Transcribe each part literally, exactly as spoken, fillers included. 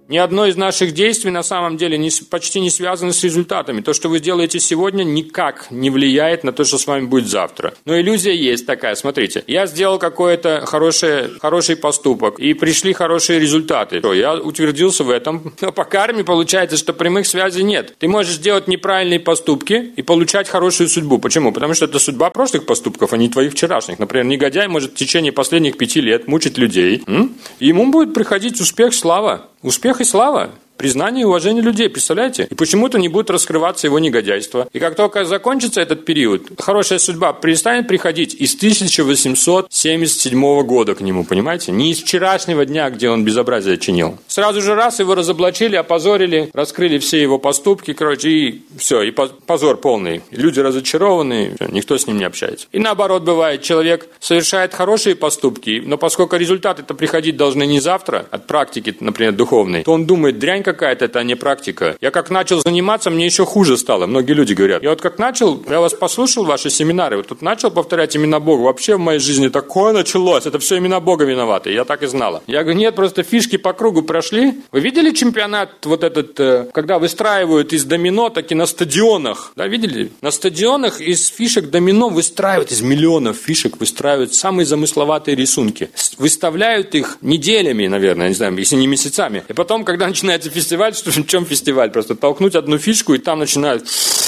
Ни одно из наших действий на самом деле не, почти не связано с результатами. То, что вы делаете сегодня, никак не влияет на то, что с вами будет завтра. Но иллюзия есть такая. Смотрите, я сделал какой-то хороший, хороший поступок, и пришли хорошие результаты. Я утвердился в этом. Но по карме получается, что прямых связей нет. Ты можешь делать неправильные поступки и получать хорошую судьбу. Почему? Потому что это судьба прошлых поступков, а не твоих вчерашних. Например, негодяй может в течение последних пяти лет мучить людей. М? И ему будет приходить успех, слава. Успех и слава. Признание и уважение людей, представляете? И почему-то не будет раскрываться его негодяйство. И как только закончится этот период, хорошая судьба перестанет приходить из тысяча восемьсот семьдесят седьмого года к нему, понимаете? Не из вчерашнего дня, где он безобразие чинил. Сразу же раз его разоблачили, опозорили, раскрыли все его поступки, короче, и все, и позор полный. Люди разочарованы, все, никто с ним не общается. И наоборот бывает, человек совершает хорошие поступки, но поскольку результаты-то приходить должны не завтра, от практики, например, духовной, то он думает, дрянь какая-то, это не практика. Я как начал заниматься, мне еще хуже стало. Многие люди говорят, я вот как начал, я вас послушал, ваши семинары, вот тут начал повторять имена Бога, вообще в моей жизни такое началось, это все имена Бога виноваты, я так и знала. Я говорю, нет, просто фишки по кругу прошли. Вы видели чемпионат вот этот, когда выстраивают из домино, так и на стадионах, да, видели? На стадионах из фишек домино выстраивают, из миллионов фишек выстраивают самые замысловатые рисунки. Выставляют их неделями, наверное, не знаю, если не месяцами. И потом, когда начинается фестиваль, что, в чем фестиваль? Просто толкнуть одну фишку, и там начинают...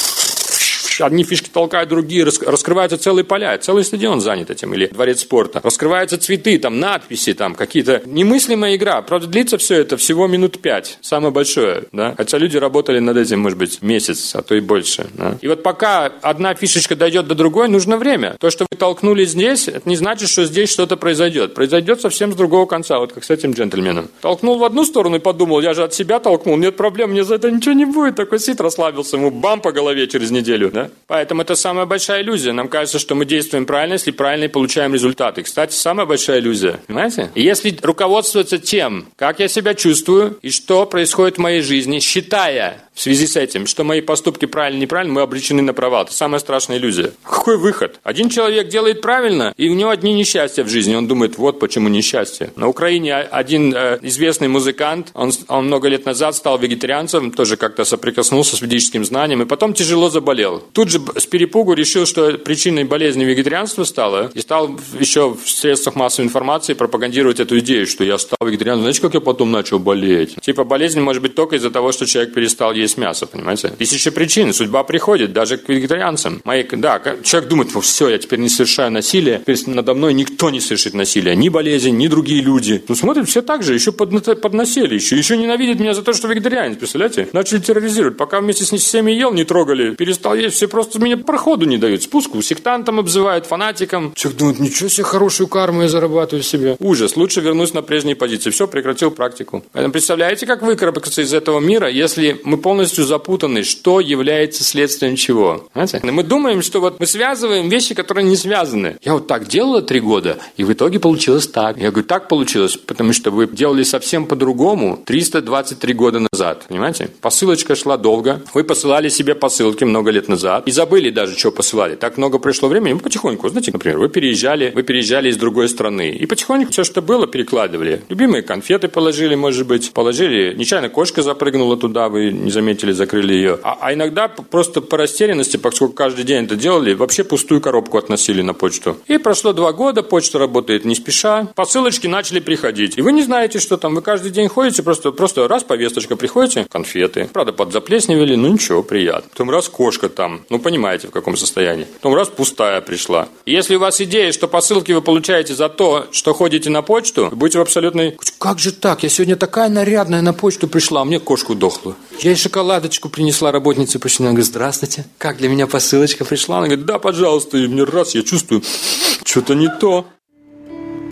Одни фишки толкают другие, раскрываются целые поля, целый стадион занят этим, или дворец спорта. Раскрываются цветы, там надписи, там какие-то... Немыслимая игра. Правда, длится все это всего минут пять. Самое большое, да? Хотя люди работали над этим, может быть, месяц, а то и больше. Да? И вот пока одна фишечка дойдет до другой, нужно время. То, что вы толкнули здесь, это не значит, что здесь что-то произойдет. Произойдет совсем с другого конца, вот как с этим джентльменом. Толкнул в одну сторону и подумал, я же от себя толкнул, нет проблем, мне за это ничего не будет. Такой сит расслабился, ему бам по голове через неделю, да? Поэтому это самая большая иллюзия. Нам кажется, что мы действуем правильно, если правильно и получаем результаты. Кстати, самая большая иллюзия. Понимаете? И если руководствоваться тем, как я себя чувствую и что происходит в моей жизни, считая в связи с этим, что мои поступки правильно и неправильно, мы обречены на провал. Это самая страшная иллюзия. Какой выход? Один человек делает правильно, и у него одни несчастья в жизни. Он думает, вот почему несчастье. На Украине один э, известный музыкант, он, он много лет назад стал вегетарианцем, тоже как-то соприкоснулся с ведическим знанием, и потом тяжело заболел. Тут же с перепугу решил, что причиной болезни вегетарианства стало, и стал еще в средствах массовой информации пропагандировать эту идею, что я стал вегетарианцем. Знаете, как я потом начал болеть? Типа болезнь может быть только из-за того, что человек перестал есть мясо, понимаете? Тысяча причин, судьба приходит даже к вегетарианцам. Мои, да, человек думает, ну все, я теперь не совершаю насилие, теперь надо мной никто не совершит насилие, ни болезнь, ни другие люди. Ну смотрят все так же, еще под, подносили, еще, еще ненавидят меня за то, что вегетарианец, представляете? Начали терроризировать, пока вместе с всеми ел, не трогали, перестал есть, все просто меня проходу не дают, спуску, сектантом обзывают, фанатиком. Человек думает, ничего себе, хорошую карму я зарабатываю себе. Ужас, лучше вернусь на прежние позиции. Все, прекратил практику. Поэтому представляете, как выкарабкаться из этого мира, если мы полностью запутаны, что является следствием чего? Понимаете? Мы думаем, что вот мы связываем вещи, которые не связаны. Я вот так делала три года, и в итоге получилось так. Я говорю, так получилось, потому что вы делали совсем по-другому триста двадцать три года назад. Понимаете? Посылочка шла долго. Вы посылали себе посылки много лет назад и забыли даже, что посылали. Так много прошло времени, мы потихоньку, знаете, например, вы переезжали, вы переезжали из другой страны, и потихоньку все, что было, перекладывали. Любимые конфеты положили, может быть, положили, нечаянно кошка запрыгнула туда, вы не заметили, закрыли ее. А, а иногда просто по растерянности, поскольку каждый день это делали, вообще пустую коробку относили на почту. И прошло два года, почта работает не спеша, посылочки начали приходить. И вы не знаете, что там, вы каждый день ходите, просто, просто раз повесточка приходите, конфеты. Правда, подзаплесневели, ну ничего, приятно. Потом раз кошка там, ну понимаете, в каком состоянии. Потом раз пустая пришла. И если у вас идея, что посылки вы получаете за то, что ходите на почту, вы будете в абсолютной... Как же так? Я сегодня такая нарядная на почту пришла, а мне кошку дохлую. Я ей шоколадочку принесла работнице почты. Она говорит, здравствуйте, как для меня посылочка пришла? Она говорит, да, пожалуйста. И мне раз, я чувствую, что-то не то.